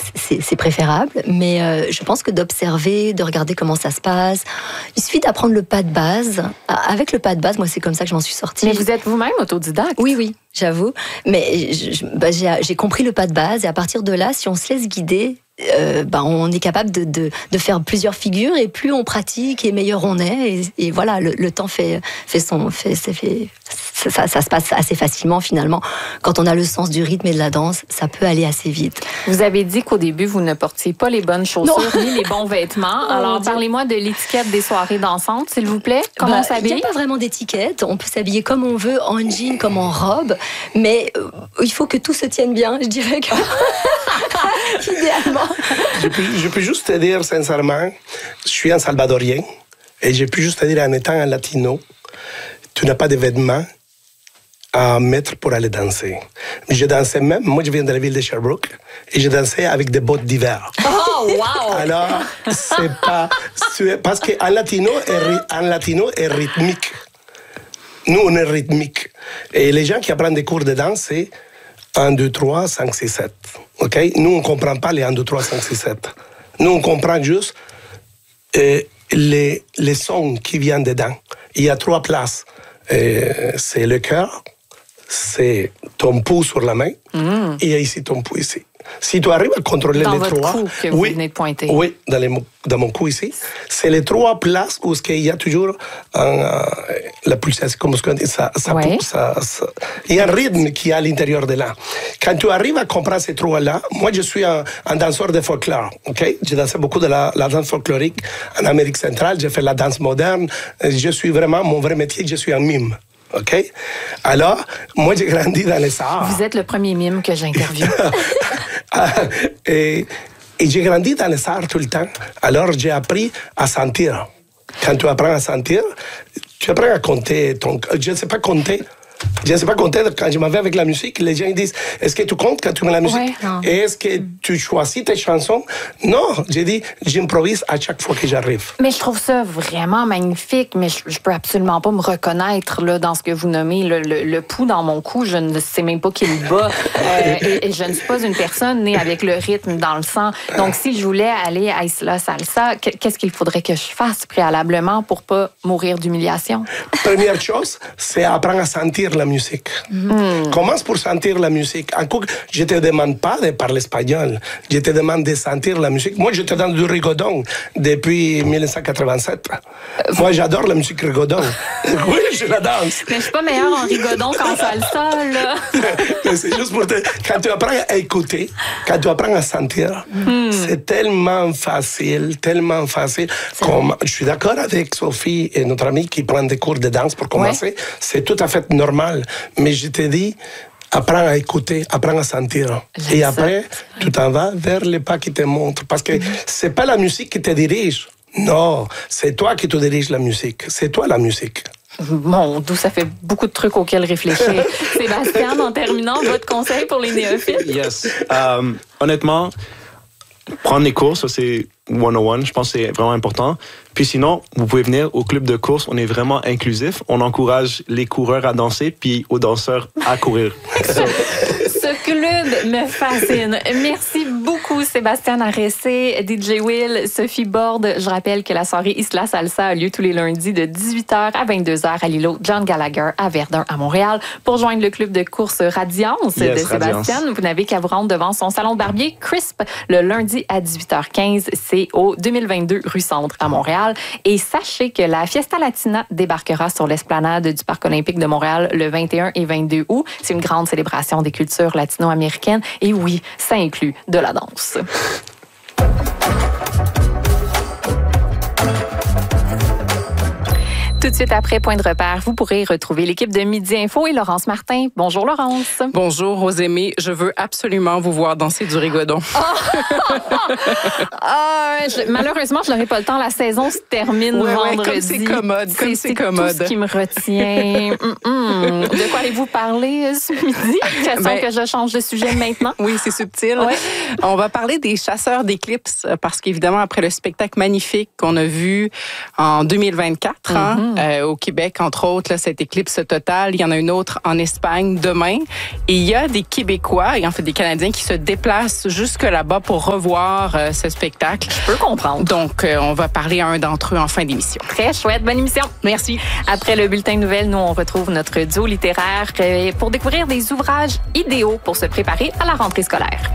c'est préférable. Mais je pense que d'observer, de regarder comment ça se passe, il suffit d'apprendre le pas de base. Avec le pas de base, moi, c'est comme ça que je m'en suis sortie. Mais vous êtes vous-même autodidacte? Oui, j'avoue. Mais j'ai compris le pas de base et à partir de là, si on se laisse guider, on est capable de faire plusieurs figures et plus on pratique et meilleur on est. Et voilà, le temps ça se passe assez facilement finalement. Quand on a le sens du rythme et de la danse, ça peut aller assez vite. Vous avez dit qu'au début, vous ne portiez pas les bonnes chaussures ni les bons vêtements. Alors, parlez-moi de l'étiquette des soirées dansantes, s'il vous plaît. Comment on s'habille? Il n'y a pas vraiment d'étiquette. On peut s'habiller comme on veut, en jean comme en robe. Mais il faut que tout se tienne bien, je dirais que... idéalement. Je peux juste te dire sincèrement, je suis un Salvadorien et je peux juste te dire en étant un latino, tu n'as pas de vêtements à mettre pour aller danser. Je dansais même, moi je viens de la ville de Sherbrooke, et je dansais avec des bottes d'hiver. Oh, wow! Alors, c'est pas... Parce qu'un latino est rythmique. Nous, on est rythmique. Et les gens qui apprennent des cours de danse, c'est 1, 2, 3, 5, 6, 7. OK? Nous, on ne comprend pas les 1, 2, 3, 5, 6, 7. Nous, on comprend juste les sons qui viennent dedans. Il y a 3 places. C'est le cœur, c'est ton pouls sur la main, et il y a ici ton pouls ici. Si tu arrives à contrôler les 3... Dans votre cou que vous venez de pointer. Oui, dans mon cou ici. C'est les 3 places où il y a toujours la pulsation, comme on dit, il y a un rythme qui est à l'intérieur de là. Quand tu arrives à comprendre ces 3-là, moi je suis un danseur de folklore, ok? J'ai dansé beaucoup de la danse folklorique en Amérique centrale, j'ai fait la danse moderne, je suis vraiment, mon vrai métier, je suis un mime. OK? Alors, moi, j'ai grandi dans les Sahara. Vous êtes le premier mime que j'interviewe. Et j'ai grandi dans les Sahara tout le temps. Alors, j'ai appris à sentir. Quand tu apprends à sentir, tu apprends à compter. Je ne sais pas compter. Je ne sais pas compter quand je m'en vais avec la musique. Les gens ils disent, est-ce que tu comptes quand tu mets la musique? Ouais, est-ce que tu choisis tes chansons? Non, j'ai dit, j'improvise à chaque fois que j'arrive. Mais je trouve ça vraiment magnifique, mais je peux absolument pas me reconnaître là, dans ce que vous nommez le pouls dans mon cou. Je ne sais même pas qu'il bat. Et je ne suis pas une personne née avec le rythme dans le sang. Donc, si je voulais aller à Isla Salsa, qu'est-ce qu'il faudrait que je fasse préalablement pour pas mourir d'humiliation? Première chose, c'est apprendre à sentir la musique. Commence pour sentir la musique. Un coup, je ne te demande pas de parler espagnol. Je te demande de sentir la musique. Moi, je te donne du rigodon depuis 1987. Moi, j'adore la musique rigodon. Oui, je la danse. Mais je suis pas meilleure en rigodon qu'en salsa, là. C'est juste pour te... Quand tu apprends à écouter, quand tu apprends à sentir, c'est tellement facile, tellement facile. Comme, je suis d'accord avec Sophie et notre amie qui prennent des cours de danse pour commencer. Ouais. C'est tout à fait normal. Mais je te dis, apprends à écouter, apprends à sentir. Et après, tu t'en vas vers les pas qui te montrent. Parce que c'est pas la musique qui te dirige. Non, c'est toi qui te diriges la musique. C'est toi la musique. Bon, d'où ça fait beaucoup de trucs auxquels réfléchir. Sébastien, en terminant, votre conseil pour les néophytes? Yes. Honnêtement, prendre les cours, ça c'est 101, je pense que c'est vraiment important. Puis sinon, vous pouvez venir au club de course, on est vraiment inclusif. On encourage les coureurs à danser, puis aux danseurs à courir. Ce club me fascine. Merci beaucoup, Sébastien Arressé, DJ Will, Sophie Borde. Je rappelle que la soirée Isla Salsa a lieu tous les lundis de 18h à 22h à l'îlot John Gallagher à Verdun, à Montréal. Pour joindre le club de course Radiance de Sébastien, vous n'avez qu'à vous rendre devant son salon de barbier Crisp le lundi à 18h15. C'est au 2022 rue Centre à Montréal. Et sachez que la Fiesta Latina débarquera sur l'esplanade du Parc olympique de Montréal le 21 et 22 août. C'est une grande célébration des cultures latino-américaines. Et oui, ça inclut de la danse. Tout de suite après Point de repère, vous pourrez retrouver l'équipe de Midi Info et Laurence Martin. Bonjour Laurence. Bonjour Rosémée, je veux absolument vous voir danser du rigodon. Malheureusement, je n'aurai pas le temps. La saison se termine vendredi. Comme c'est commode, c'est tout ce qui me retient. De quoi allez-vous parler ce midi? Question que je change de sujet maintenant. Oui, c'est subtil. Ouais. On va parler des chasseurs d'éclipses parce qu'évidemment, après le spectacle magnifique qu'on a vu en 2024, au Québec, entre autres, là, cette éclipse totale. Il y en a une autre en Espagne demain. Et il y a des Québécois, et en fait des Canadiens, qui se déplacent jusque là-bas pour revoir ce spectacle. Je peux comprendre. Donc, on va parler à un d'entre eux en fin d'émission. Très chouette, bonne émission. Merci. Après le bulletin de nouvelles, nous, on retrouve notre duo littéraire pour découvrir des ouvrages idéaux pour se préparer à la rentrée scolaire.